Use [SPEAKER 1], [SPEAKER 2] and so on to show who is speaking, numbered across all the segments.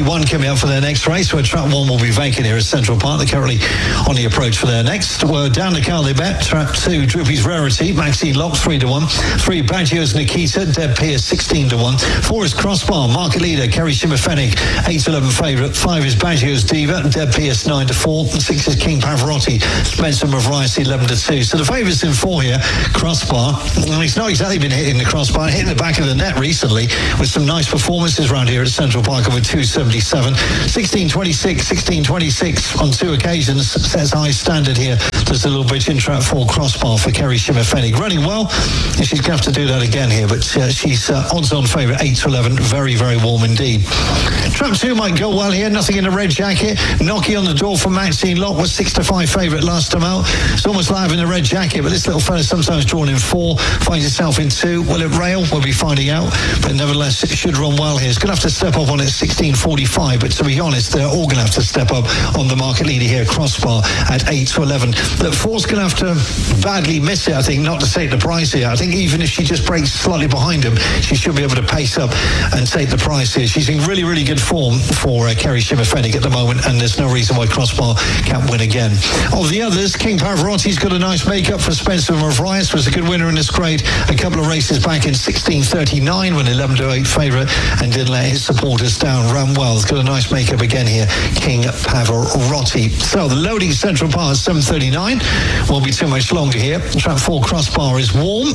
[SPEAKER 1] 16:21 coming up for their next race, where trap 1 will be vacant here at Central Park. They're currently on the approach for their next. We're down the car they bet. Trap 2, Droopy's Rarity, Maxine Lock 3-1. 3, Baggio's Nikita, Deb Pierce 16-1. 4 is Crossbar, market leader, Kerry Shimmer-Fennig, 8-11 favourite. 5 is Baggio's Diva, Deb Pierce 9-4. 6 is King Pavarotti, Spencer Mavrice 11-2. So the favourites in 4 here, Crossbar. Well, he's not exactly been hitting the crossbar, hitting the back of the net recently with some nice performances around here at Central Park with 277. 16:26, 16:26 on 2 occasions, sets high standard here. Just a little bit in trap 4, Crossbar for Kerry Shimmer-Fennig. Running well, and she's going to have to do that again here, but she's odds-on favourite, 8-11, very, very warm indeed. Trap 2 might go well here, nothing in a red jacket. Knocky on the door for Maxine Lock, was 6-5 favourite last time out. It's almost live in the red jacket, but this little fella sometimes drawn in 4, finds itself in 2. Will it rail? We'll be finding out, but nevertheless, it should run well here. It's going to have to step up on it 16:45, but to be honest, they're all going to have to step up on the market leader here, Crossbar, at 8-11. Look, 4's going to have to badly miss it, I think, not to take the prize here. I think even if she just breaks slightly behind him, she should be able to pace up and take the prize here. She's in really, really good form for Kerry Shimmer-Fennig at the moment, and there's no reason why Crossbar can't win again. Of the others, King Pavarotti's got a nice makeup for Spencer Mavrice, was a good winner in this grade a couple of races back in 16:39 when 11-8 favourite and didn't let his supporters down. Ran well. He's got a nice makeup again here, King Pavarotti. So the loading Central Park 7:39 won't be too much longer here. Trap 4, Crossbar is warm.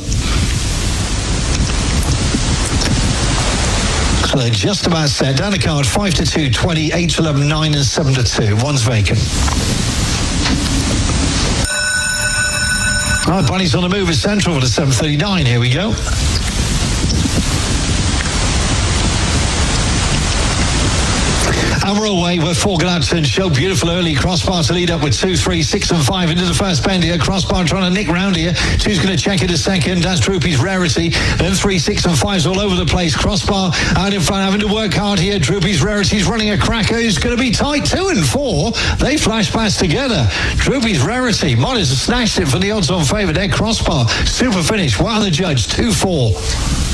[SPEAKER 1] So they're just about set. Down the card, 5-2, 20, 8-11, 9 and 7-2. One's vacant. All right, Bunny's on the move at Central at 7:39. Here we go. And we're away. We're 4 Gladstone show. Beautiful early. Crossbar to lead up with 2, 3, 6 and 5 into the first bend here. Crossbar trying to nick round here. 2's going to check it a second. That's Droopy's Rarity. Then 3, 6 and 5's all over the place. Crossbar out in front, having to work hard here. Droopy's Rarity's running a cracker. It's going to be tight. 2 and 4. They flash past together. Droopy's Rarity. Modders snatched it for the odds-on favourite there. Crossbar. Super finish. Wow, the judge. 2-4.